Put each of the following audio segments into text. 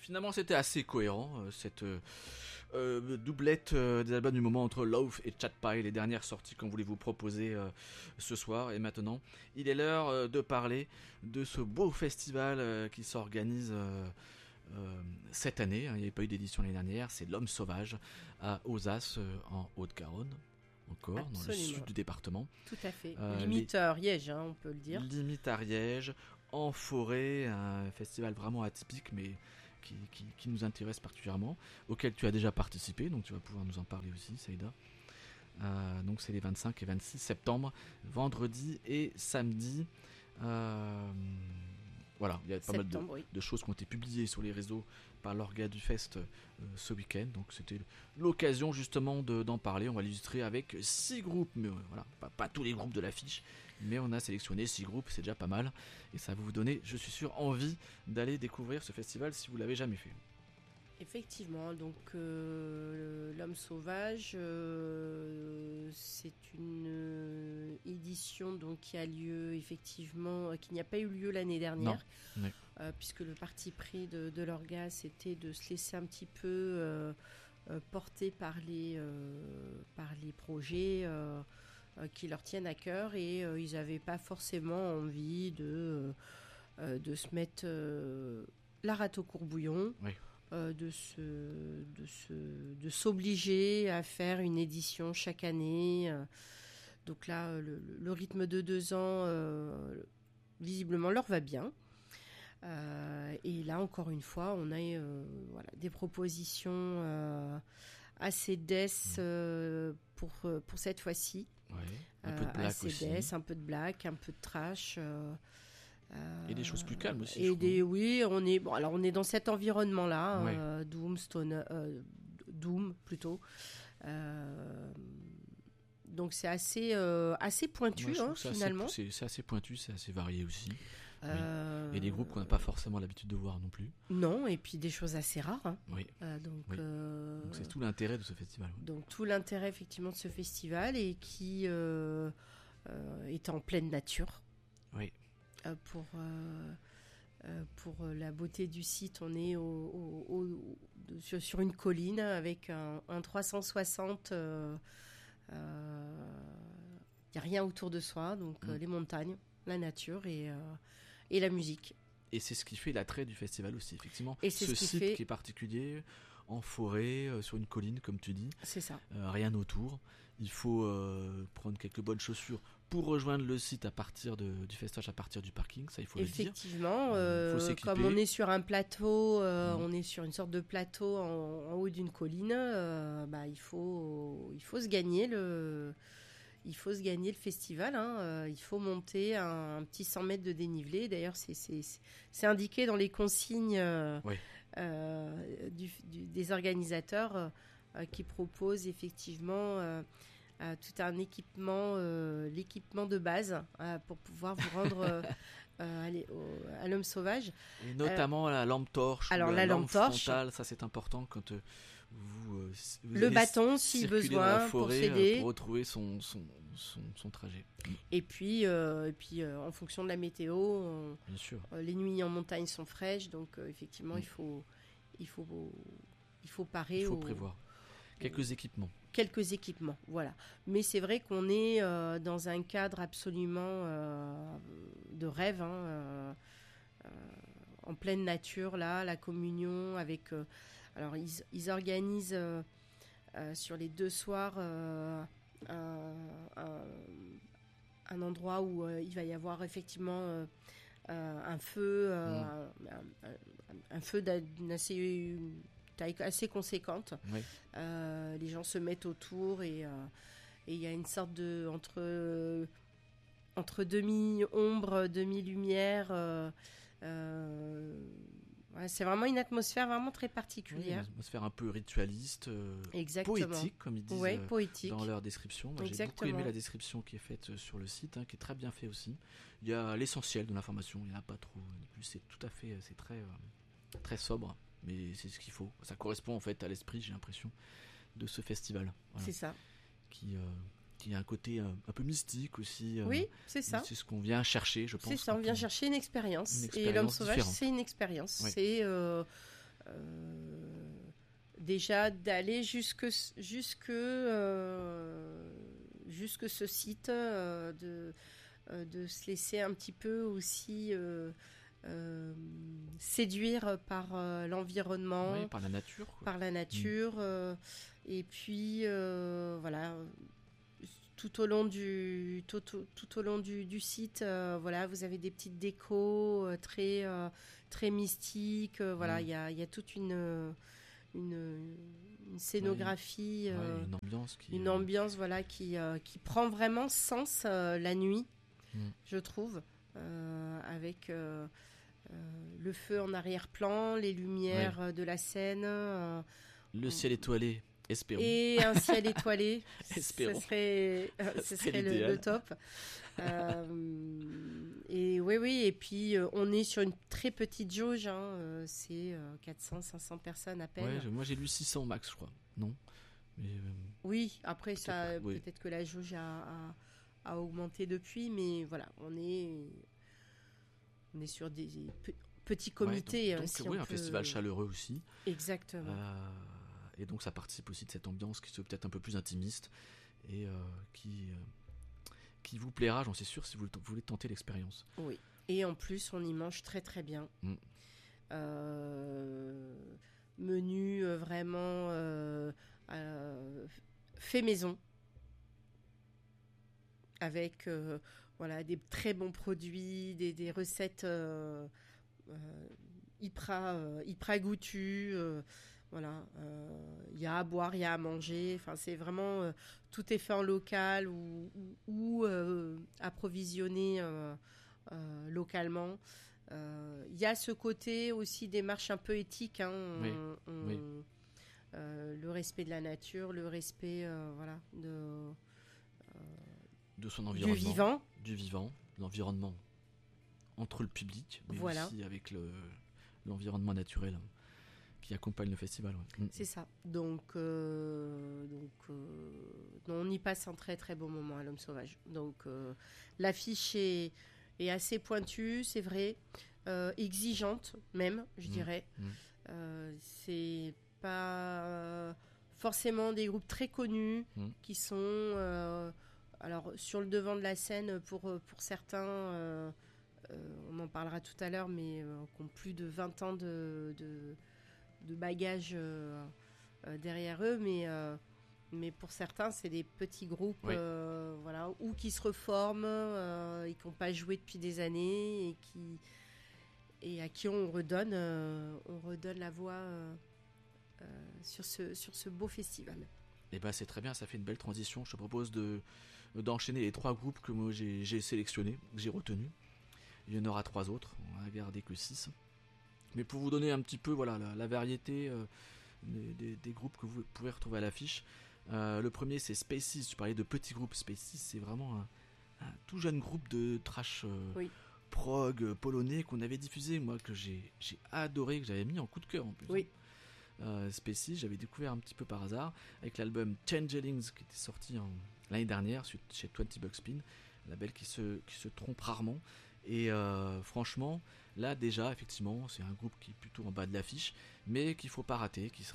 finalement, c'était assez cohérent, cette doublette des albums du moment entre Loaf et Chat Pie, les dernières sorties qu'on voulait vous proposer ce soir. Et maintenant, il est l'heure de parler de ce beau festival qui s'organise cette année. Il n'y avait pas eu d'édition l'année dernière. C'est l'Homme Sauvage à Ozas, en Haute-Garonne. Encore, Absolument. dans le sud du département. Tout à fait. Limite Ariège, on peut le dire. Limite Ariège, en forêt, un festival vraiment atypique, mais qui nous intéresse particulièrement, auquel tu as déjà participé, donc tu vas pouvoir nous en parler aussi, Saïda. Donc c'est les 25 et 26 septembre, vendredi et samedi. Voilà, il y a pas mal de choses qui ont été publiées sur les réseaux par l'orga du fest ce week-end, donc c'était l'occasion justement d'en parler. On va l'illustrer avec 6 groupes, mais voilà, pas tous les groupes de l'affiche, mais on a sélectionné 6 groupes, c'est déjà pas mal, et ça va vous donner, je suis sûr, envie d'aller découvrir ce festival si vous l'avez jamais fait. Effectivement, donc l'Homme Sauvage, c'est une édition donc qui a lieu effectivement, qui n'a pas eu lieu l'année dernière, puisque le parti pris de l'orga c'était de se laisser un petit peu porter par les projets qui leur tiennent à cœur, et ils n'avaient pas forcément envie de se mettre la rate au courbouillon. Oui. De s'obliger à faire une édition chaque année. Donc là, le rythme de 2 ans, visiblement, leur va bien. Et là, encore une fois, on a des propositions assez death pour cette fois-ci. Ouais, un peu de black assez aussi. Death, un peu de black, un peu de trash. Et des choses plus calmes aussi. Oui, on est dans cet environnement-là, Doom, Doom plutôt. Donc c'est assez pointu, finalement. C'est assez pointu, c'est assez varié aussi. Oui. Et des groupes qu'on n'a pas forcément l'habitude de voir non plus. Non, et puis des choses assez rares. Oui. Donc c'est tout l'intérêt de ce festival. Donc tout l'intérêt effectivement de ce festival, et qui est en pleine nature. Oui. Pour la beauté du site, on est sur une colline avec un 360. Il n'y a rien autour de soi, donc les montagnes, la nature et la musique. Et c'est ce qui fait l'attrait du festival aussi, effectivement. Et c'est ce site qui est particulier, en forêt, sur une colline, comme tu dis. C'est ça. Rien autour. Il faut prendre quelques bonnes chaussures pour rejoindre le site du festage à partir du parking, ça il faut le dire. Effectivement, comme on est sur un plateau, on est sur une sorte de plateau en haut d'une colline, il faut se gagner le festival, il faut monter un petit 100 mètres de dénivelé. D'ailleurs, c'est indiqué dans les consignes des organisateurs qui proposent effectivement tout un équipement, l'équipement de base pour pouvoir vous rendre à l'Homme Sauvage. Et notamment la lampe torche, alors la lampe torche frontale, ça c'est important quand vous le bâton si besoin forêt, pour s'aider, pour retrouver son trajet. Et puis en fonction de la météo, bien sûr, les nuits en montagne sont fraîches, donc effectivement il faut parer. Il faut prévoir quelques équipements, voilà. Mais c'est vrai qu'on est dans un cadre absolument de rêve, en pleine nature, là, la communion avec. Alors, ils organisent sur les 2 soirs un endroit où il va y avoir effectivement un feu, un feu d'une taille assez conséquente. Oui. Les gens se mettent autour, et il y a une sorte de entre demi-ombre, demi-lumière. C'est vraiment une atmosphère vraiment très particulière. Oui, une atmosphère un peu ritualiste, poétique, comme ils disent poétique. Dans leur description. Moi, j'ai beaucoup aimé la description qui est faite sur le site, qui est très bien fait aussi. Il y a l'essentiel de l'information, il n'y en a pas trop. C'est tout à fait, c'est très, très sobre. Mais c'est ce qu'il faut. Ça correspond en fait à l'esprit, j'ai l'impression, de ce festival. Voilà. C'est ça. Qui a un côté un peu mystique aussi. Oui, c'est ça. C'est ce qu'on vient chercher, je pense. C'est ça, on vient chercher une expérience. Et l'Homme Sauvage, c'est une expérience. Oui. déjà d'aller jusque ce site, de se laisser un petit peu aussi séduire par l'environnement, Oui, par la nature, quoi. par la nature, et puis voilà, tout au long du site, voilà, vous avez des petites décos très mystiques, voilà, il y a toute une scénographie, une ambiance voilà, qui prend vraiment sens la nuit, je trouve, avec le feu en arrière-plan, les lumières de la scène, le ciel étoilé, espérons. Et un ciel étoilé, espérons. Ce serait le top. Et oui, et puis on est sur une très petite jauge, c'est 400-500 personnes à peine. Ouais, moi j'ai lu 600 max, je crois, non? Mais, oui, après peut-être que la jauge a augmenté depuis, mais voilà, on est sur des petits comités. Donc un festival chaleureux aussi. Exactement. Et donc ça participe aussi de cette ambiance qui se peut être un peu plus intimiste et qui vous plaira, j'en suis sûr, si vous voulez tenter l'expérience. Oui, et en plus on y mange très très bien. Menu vraiment fait maison, avec voilà, des très bons produits, des recettes hyper goûtues. Voilà, il y a à boire, il y a à manger. Enfin, c'est vraiment tout est fait en local ou approvisionné localement. Il y a ce côté aussi démarche un peu éthique. Le respect de la nature, le respect voilà, de son environnement, du vivant, l'environnement entre le public, mais aussi avec l'environnement naturel qui accompagne le festival. Ouais. C'est ça. Donc on y passe un très très beau moment à l'Homme Sauvage. Donc l'affiche est assez pointue, c'est vrai, exigeante même, je dirais. C'est pas forcément des groupes très connus qui sont alors sur le devant de la scène pour certains. On en parlera tout à l'heure, mais qui ont plus de 20 ans de bagages derrière eux, mais pour certains, c'est des petits groupes voilà, ou qui se reforment et qui n'ont pas joué depuis des années et à qui on redonne la voix sur ce beau festival. Et c'est très bien, ça fait une belle transition. Je te propose d'enchaîner les 3 groupes que moi j'ai sélectionnés, que j'ai retenus. Il y en aura 3 autres, on va garder que 6. Mais pour vous donner un petit peu la variété des groupes que vous pourrez retrouver à l'affiche, le premier c'est Spaces. Tu parlais de petits groupes. Spaces, c'est vraiment un tout jeune groupe de trash prog polonais qu'on avait diffusé, moi, que j'ai adoré, que j'avais mis en coup de cœur en plus. Oui. Spaces, j'avais découvert un petit peu par hasard avec l'album Changelings qui était sorti l'année dernière chez 20 Bucks Spin, un label qui se trompe rarement. Et franchement, là déjà, effectivement, c'est un groupe qui est plutôt en bas de l'affiche, mais qu'il ne faut pas rater, qui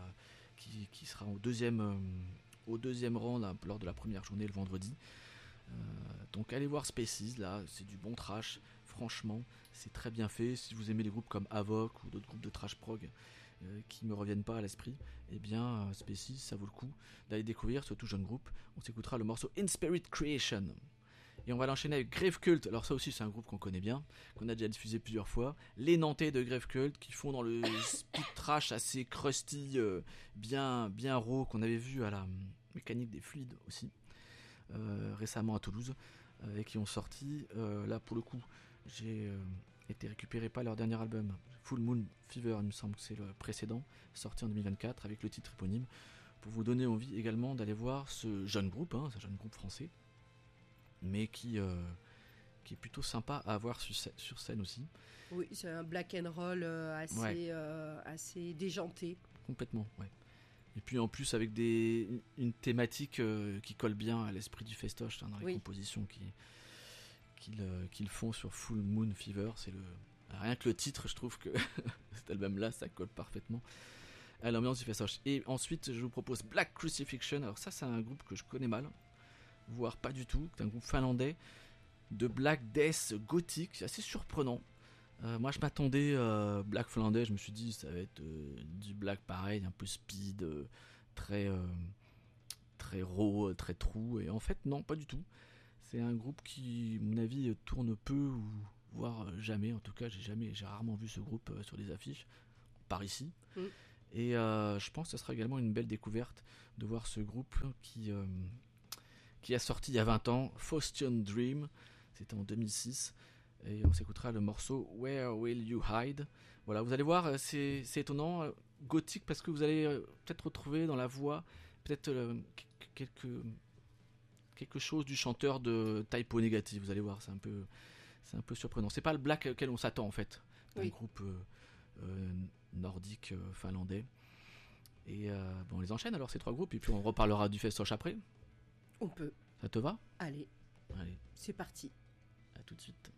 sera au deuxième rang là, lors de la première journée le vendredi. Donc allez voir Spaces, là, c'est du bon trash, franchement, c'est très bien fait. Si vous aimez les groupes comme Avoc ou d'autres groupes de trash prog qui ne me reviennent pas à l'esprit, eh bien Spaces, ça vaut le coup d'aller découvrir ce tout jeune groupe. On s'écoutera le morceau In Spirit Creation. Et on va l'enchaîner avec Grave Cult. Alors ça aussi c'est un groupe qu'on connaît bien, qu'on a déjà diffusé plusieurs fois. Les Nantais de Grave Cult qui font dans le speed trash assez crusty, bien raw, qu'on avait vu à la mécanique des fluides aussi, récemment à Toulouse, et qui ont sorti, là pour le coup, j'ai été récupéré par leur dernier album, Full Moon Fever, il me semble que c'est le précédent, sorti en 2024 avec le titre éponyme, pour vous donner envie également d'aller voir ce jeune groupe français, mais qui est plutôt sympa à voir sur scène aussi. Oui, c'est un black and roll assez déjanté. Complètement, ouais. Et puis en plus avec une thématique qui colle bien à l'esprit du festoche dans les compositions qu'ils font sur Full Moon Fever, c'est Rien que le titre, je trouve que cet album-là, ça colle parfaitement à l'ambiance du Festoche. Et ensuite, je vous propose Black Crucifixion. Alors ça, c'est un groupe que je connais mal, voire pas du tout. C'est un groupe finlandais de black death gothique. C'est assez surprenant. Moi, je m'attendais black finlandais. Je me suis dit, ça va être du black pareil, un peu speed, très raw, très true. Et en fait, non, pas du tout. C'est un groupe qui, à mon avis, tourne peu ou voire jamais. En tout cas, j'ai rarement vu ce groupe sur des affiches par ici. Et je pense que ce sera également une belle découverte de voir ce groupe qui a sorti il y a 20 ans, Faustian Dream. C'était en 2006. Et on s'écoutera le morceau Where Will You Hide. Voilà, vous allez voir, c'est étonnant, gothique, parce que vous allez peut-être retrouver dans la voix peut-être quelque chose du chanteur de Typo Negative. Vous allez voir, c'est un peu surprenant. C'est pas le black auquel on s'attend en fait. Un groupe nordique finlandais. Et on les enchaîne alors ces 3 groupes et puis on reparlera du Festoche après. On peut. Ça te va ? Allez, c'est parti. À tout de suite.